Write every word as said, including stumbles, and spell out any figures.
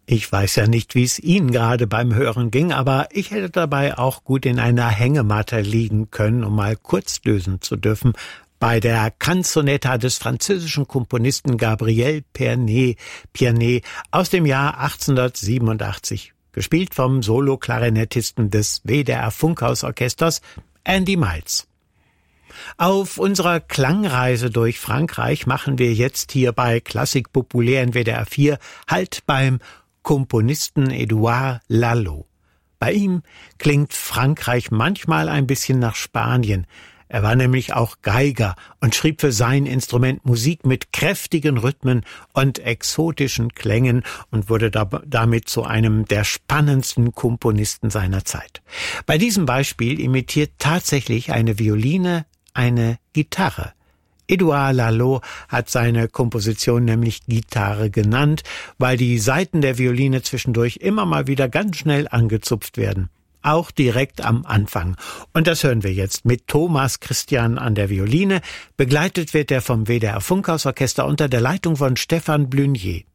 Ich weiß ja nicht, wie es Ihnen gerade beim Hören ging, aber ich hätte dabei auch gut in einer Hängematte liegen können, um mal kurz lösen zu dürfen, bei der Canzonetta des französischen Komponisten Gabriel Pierné, Pierné aus dem Jahr achtzehnhundertsiebenundachtzig, gespielt vom Solo-Klarinettisten des W D R-Funkhausorchesters Andy Miles. Auf unserer Klangreise durch Frankreich machen wir jetzt hier bei Klassik Populär in W D R vier Halt beim Komponisten Édouard Lalo. Bei ihm klingt Frankreich manchmal ein bisschen nach Spanien. Er war nämlich auch Geiger und schrieb für sein Instrument Musik mit kräftigen Rhythmen und exotischen Klängen und wurde da, damit zu einem der spannendsten Komponisten seiner Zeit. Bei diesem Beispiel imitiert tatsächlich eine Violine eine Gitarre. Édouard Lalo hat seine Komposition nämlich Gitarre genannt, weil die Saiten der Violine zwischendurch immer mal wieder ganz schnell angezupft werden. Auch direkt am Anfang. Und das hören wir jetzt mit Thomas Christian an der Violine. Begleitet wird er vom W D R Funkhausorchester unter der Leitung von Stefan Blunier.